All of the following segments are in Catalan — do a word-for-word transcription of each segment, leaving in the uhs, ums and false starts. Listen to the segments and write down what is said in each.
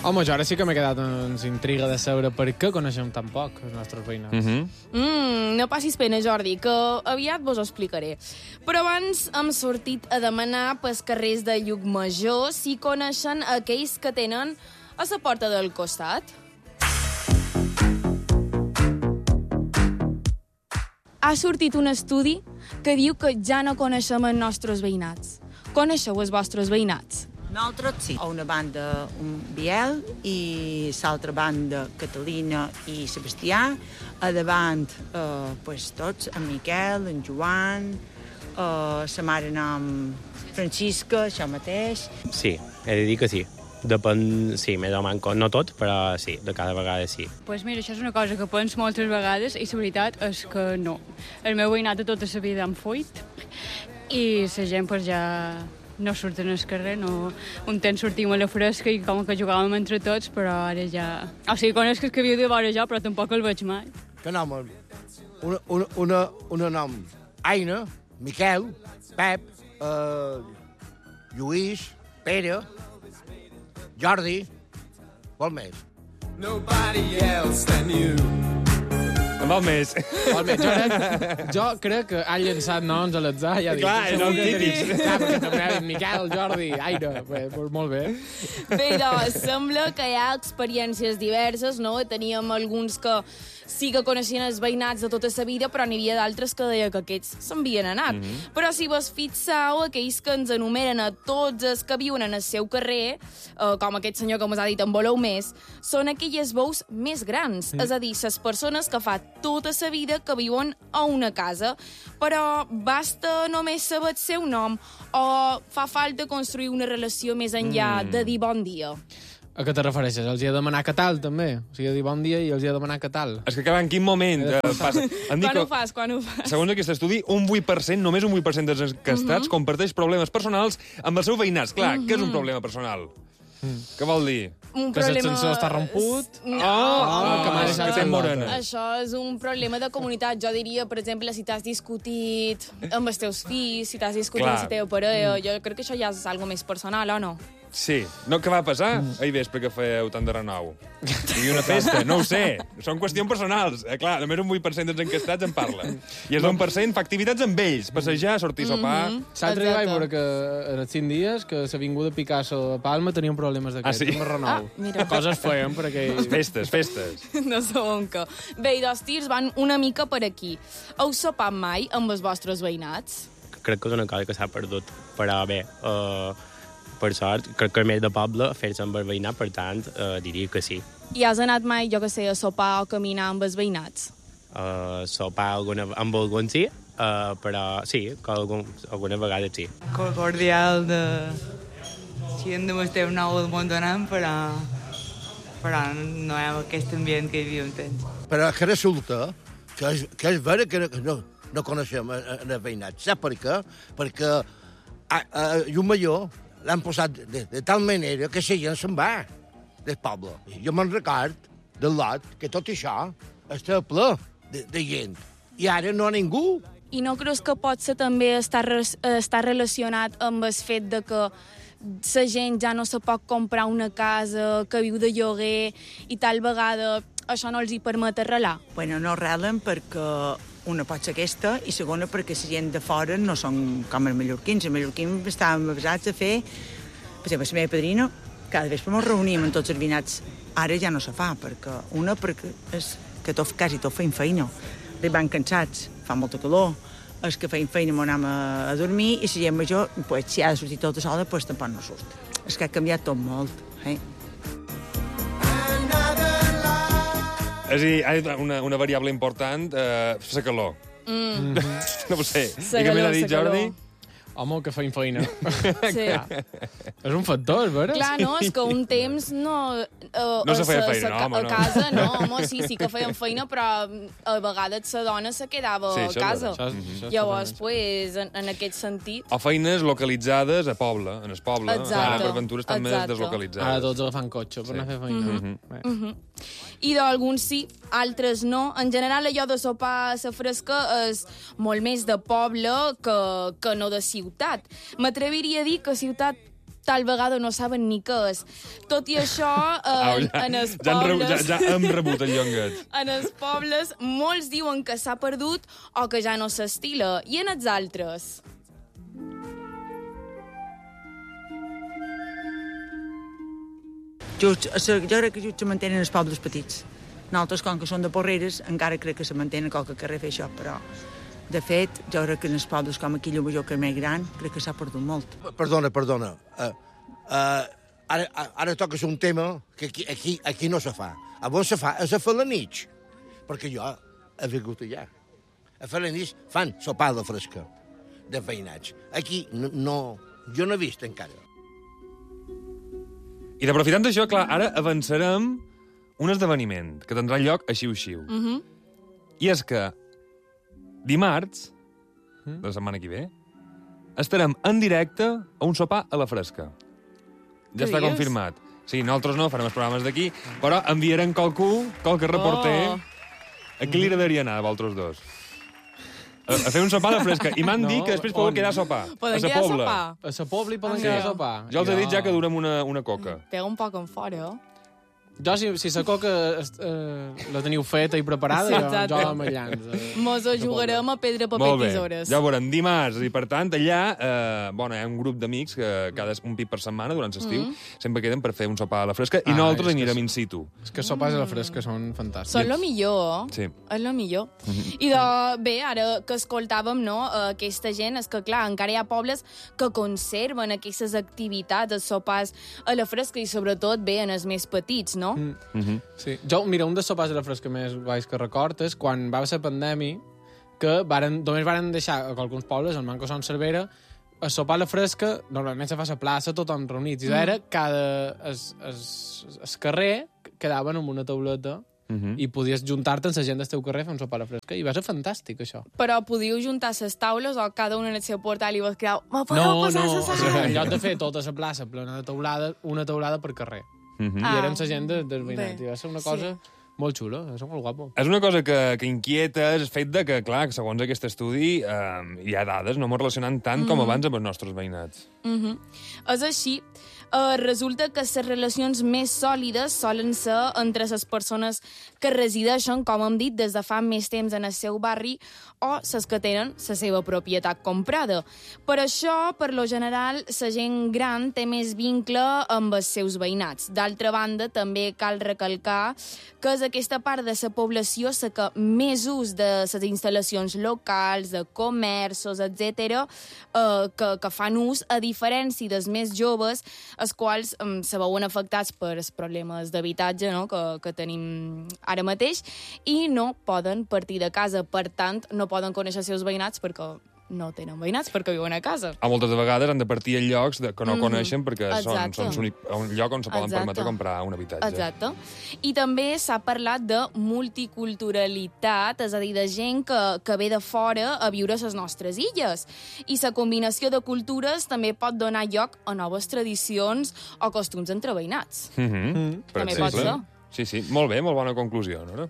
Home, jo ara sí que m'he quedat amb intriga de saber per què coneixem tan poc els nostres veïnats. Mm -hmm. Mm, no passis pena, Jordi, que aviat vos ho explicaré. Però abans hem sortit a demanar pels carrers de Llucmajor si coneixen aquells que tenen a la porta del costat. Ha sortit un estudi que diu que ja no coneixem els nostres veïnats. Coneixeu els vostres veïnats? Nosaltres sí. A una banda un Biel i l'altra banda Catalina i Sebastià. A davant, eh, pues, tots, en Miquel, en Joan, eh, sa mare nom Francisca, això mateix. Sí, he de dir que sí. Depèn, sí, més o manco, no tot, però sí, de cada vegada sí. Doncs pues mira, això és una cosa que penso moltes vegades i la veritat és que no. El meu veïnat de tota la vida em fuit i la gent pues, ja no surten al carrer, no... Un temps sortim a la fresca i com que jugàvem entre tots, però ara ja... O sigui, conec que viu de vora jo, però tampoc el veig mai. Que nom? Una, una, una, una nom. Aina, Miquel, Pep, eh, Lluís, Pere, Jordi, vol més? Nobody else than you. Vol més. Vol més. Jo, crec, jo crec que ha llançat noms a l'atzar, ja dic. Clar, és el típic. Clar, perquè també ha dit Miquel, Jordi, Aina. Bé, doncs molt bé. Bé, doncs, sembla que hi ha experiències diverses, no? Teníem alguns que sí que coneixien els veïnats de tota la vida, però n'hi havia d'altres que deia que aquests s'havien anat. Mm -hmm. Però si vos fixeu, aquells que ens enumeren a tots els que viuen en el seu carrer, eh, com aquest senyor que ens ha dit en voleu més, són aquelles veus més grans, mm. és a dir, les persones que fa tota la vida que viuen a una casa. Però basta només saber el seu nom o fa falta construir una relació més enllà mm. de dir bon dia? A què te refereixes? Els hi he de demanar que tal, també? O sigui, dir bon dia i els hi he de demanar que tal. És que clar, en quin moment eh, passa? Em dic Quan que, ho fas, quan ho fas? segons aquest estudi, un vuit per cent, només un vuit per cent dels encastats uh -huh. comparteix problemes personals amb els seus veïnats. Clar, uh -huh. què és un problema personal? Mm. Què vol dir? Un que problema... l'ascensor està romput? No. Oh, oh, que m'ha deixat que té morena. Això és un problema de comunitat. Jo diria, per exemple, si t'has discutit amb els teus fills, si t'has discutit Clar. amb la teva parella, jo crec que això ja és algo més personal, o no? Sí. No, què va passar mm. ahir vespre que fèieu tant de renou? I una festa, no ho sé. Són qüestions personals. Eh, clar, només un vuit per cent dels encastats en parla. I el nou per cent fa activitats amb ells. Passejar, sortir a sopar... Mm -hmm. L'altre dia vaig veure que en els cinc dies que l'avinguda Picasso a Palma tenien problemes d'aquests. Ah, sí? Amb el renou. Ah, mira. Coses feien per aquell... Festes, festes. No sé on que... Bé, i dos tirs van una mica per aquí. Heu sopat mai amb els vostres veïnats? Crec que és una cosa que s'ha perdut, però bé... Uh... Per sort, crec que més de poble fer-se amb el veïnat, per tant, eh, diria que sí. I has anat mai, jo que sé, a sopar o caminar amb els veïnats? Uh, sopar alguna, amb algun sí, uh, però sí, que algun, alguna vegada sí. Cordial de... Si hem de estar nou al món donant, però... però no hi ha aquest ambient que hi havia un temps. Però que resulta que és, que és vera que no, no coneixem el veïnat. Sap per què? Perquè a, a Llucmajor l'han posat de, de tal manera que la gent se'n va del poble. Jo me'n record del lot que tot això està ple de, de gent. I ara no hi ha ningú. I no creus que pot ser també estar, estar relacionat amb el fet de que la gent ja no se pot comprar una casa, que viu de lloguer i tal vegada això no els hi permet arrelar? Bueno, no arrelen perquè una pot ser aquesta i segona perquè la gent de fora no són com els mallorquins. Els mallorquins estàvem avasats a fer, per exemple, la meva padrina, cada vespre ens reuníem amb tots els veïnats. Ara ja no se fa, perquè una perquè és que tot, quasi tot feim feina. Arribant cansats, fa molta calor, els que feim feina m'ho anem a, a dormir i la gent major, pues, si ha de sortir tota sola, pues, tampoc no surt. És que ha canviat tot molt. Eh? És a dir, ha una, una variable important, eh, la calor. Mm. No ho sé. Sa I què calor, m'ha dit, sa calor. Jordi? Home, que feim feina. Sí. És un factor, veure? Clar, no, és que un temps no... Uh, No se feia a, feina, a, no, home, a no. casa, no, home, sí, sí que feien feina, però a vegades la dona se quedava Sí, a això és casa. vera, això és- això és Llavors, totalment. pues, en, en aquest sentit... O feines localitzades a poble, en el poble. Exacte. Ara, per aventura, estan més Exacte. deslocalitzades. Ara tots agafant cotxe per Sí. anar a fer feina. Mhm. Bé. Uh -huh. I d'alguns sí, altres no. En general, allò de sopar a la fresca és molt més de poble que, que no de ciutat. M'atreviria a dir que a ciutat tal vegada no saben ni què és. Tot i això, Au, en, ja, en els ja, han pobles... ja, ja hem rebut el llonguet. En els pobles, molts diuen que s'ha perdut o que ja no s'estila. I en els altres? Just, jo crec que just se mantenen els pobles petits. Nosaltres, com que són de Porreres, encara crec que se mantenen a qualque carrer fer això, però, de fet, jo crec que en els pobles com aquí, Llumajor, que és més gran, crec que s'ha perdut molt. Perdona, perdona. Uh, uh, ara, ara toques un tema que aquí, aquí, aquí no se fa. A on se fa? És a Felanitx. Perquè jo he vingut allà. A Felanitx fan sopada fresca de veïnats. Aquí no, no, jo no he vist encara. I d'aprofitant d'això, clar, ara avançarem un esdeveniment que tindrà lloc a Xiu-Xiu. Mm -hmm. I és que dimarts, de la setmana que ve, estarem en directe a un sopar a la fresca. Ja Què està dius? confirmat. Sí, nosaltres no, farem els programes d'aquí, però enviarem qualcú, qualque reporter. Oh. A qui li agradaria anar, a vosaltres dos? A, a fer un sopar a la fresca. I m'han No, dit que després podeu on? quedar a sopar. Poden a sa quedar a Pobla. sopar? A sa Pobla hi poden Ah, quedar a sí. sopar. Jo els he dit ja que durem una, una coca. Pega un poc en fora. Jo, si, si sa coca eh, la teniu feta i preparada, Sí, jo, exacte. jo amb allans. Eh, Mos ho jugarem a pedra, paper, Molt bé, tisores. ja ho veurem dimarts. I, per tant, allà eh, bueno, hi ha un grup d'amics que cada un pit per setmana, durant l'estiu, mm -hmm. sempre queden per fer un sopar a la fresca i Ah, nosaltres és que anirem sí. in situ. És que sopars a la fresca són fantàstics. Són lo millor. Sí. És lo millor. I de, bé, ara que escoltàvem, no, aquesta gent, és que, clar, encara hi ha pobles que conserven aquestes activitats, els sopars a la fresca i, sobretot, bé, en els més petits, no? Mm. Mm -hmm. Sí. Jo, mira, un dels sopars a la fresca més guais que record és quan va ser pandèmia que varen, només varen deixar a alguns pobles, el Manco Son Cervera, a sopar a la fresca, normalment se fa a la plaça, tothom reunits, i era cada... Es, es, es carrer quedaven amb una tauleta Mm -hmm. i podies juntar-te amb la gent del teu carrer a fer un sopar a la fresca, i va ser fantàstic, això. Però podíeu juntar les taules o cada un en el seu portal i vos cridau me podeu No, posar no, la o sigui, sala? en lloc de fer tota la plaça plena de taulada, una taulada per carrer. Mm -hmm. I Ah, érem la gent de, dels veïnats, bé. i va ser una cosa Sí. molt xula, va ser molt guapo. És una cosa que, que inquieta, és el fet de que, clar, segons aquest estudi, eh, hi ha dades, no ens relacionant tant com abans amb els nostres veïnats. Mm -hmm. És així. Uh, resulta que les relacions més sòlides solen ser entre les persones que resideixen, com hem dit, des de fa més temps en el seu barri o les que tenen la seva propietat comprada. Per això, per lo general, la gent gran té més vincle amb els seus veïnats. D'altra banda, també cal recalcar que és aquesta part de la població la que més ús de les instal·lacions locals, de comerços, etcètera, eh, que, que fan ús, a diferència dels més joves, els quals um, se veuen afectats per els problemes d'habitatge, no?, que, que tenim ara mateix, i no poden partir de casa. Per tant, no poden conèixer els seus veïnats perquè no tenen veïnats, perquè viuen a casa. A moltes de vegades han de partir a llocs de, que no Mhm. coneixen perquè són, Exacte. són un, un lloc on se poden Exacte. permetre comprar un habitatge. Exacte. I també s'ha parlat de multiculturalitat, és a dir, de gent que, que ve de fora a viure a les nostres illes. I la combinació de cultures també pot donar lloc a noves tradicions o costums entre veïnats. Mm -hmm. Mm. Per També pot exemple. Sí, sí. Molt bé, molt bona conclusió, no?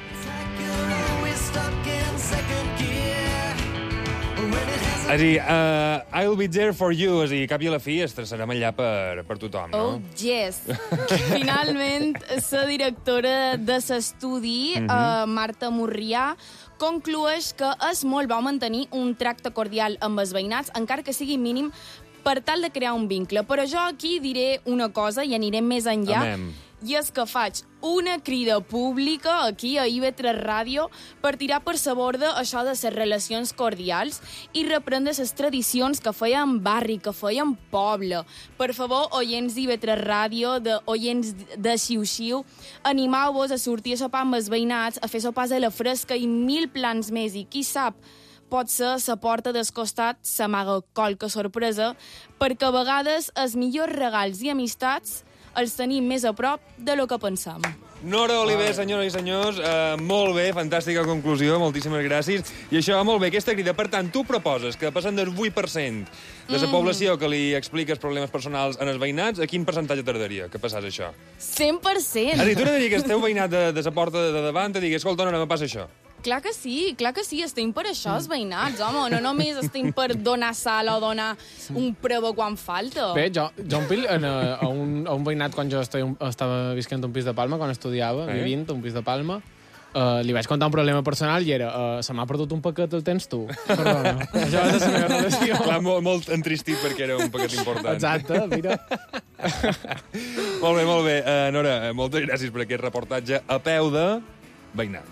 És a dir, uh, I'll be there for you, és a dir, cap i a la fi estarem allà per, per tothom, no? Oh, yes. Finalment, la directora de l'estudi, Mhm. uh, Marta Murrià, conclueix que és molt bo mantenir un tracte cordial amb els veïnats, encara que sigui mínim, per tal de crear un vincle. Però jo aquí diré una cosa i anirem més enllà. Anem. I és que faig una crida pública aquí a I V tres Ràdio per tirar per sa borda això de les relacions cordials i reprendre les tradicions que feien barri, que feien poble. Per favor, oients d'I V tres Ràdio, de, oients de Xiu-Xiu, animau-vos a sortir a sopar amb els veïnats, a fer sopars a la fresca i mil plans més. I qui sap, pot ser la porta del costat s'amaga qualque sorpresa, perquè a vegades els millors regals i amistats els tenim més a prop de lo que pensam. Nora Oliver, senyores i senyors, uh, molt bé, fantàstica conclusió, moltíssimes gràcies. I això, molt bé, aquesta crida. Per tant, tu proposes que passant del vuit per cent de la Mm. població que li explica els problemes personals en els veïnats, a quin percentatge tardaria que passàs això? cent per cent. És a dir, tu no diries que el teu veïnat de, de la porta de davant te digui, escolta, Nora, me passa això. Clar que sí, clar que sí, estem per això, els veïnats, home, no només estem per donar sal o donar un preu quan falta. Bé, jo, jo un pil, en, a, a, un, a un veïnat quan jo estava, estava visquent un pis de Palma, quan estudiava, eh? vivint un pis de Palma, uh, li vaig contar un problema personal i era uh, se m'ha perdut un paquet, el tens tu? Perdona, això va ser la meva relació. Clar, molt, molt entristit perquè era un paquet important. Exacte, mira. Molt bé, molt bé. Uh, Nora, moltes gràcies per aquest reportatge a peu de veïnat.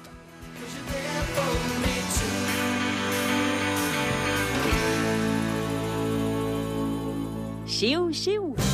Xiu, xiu.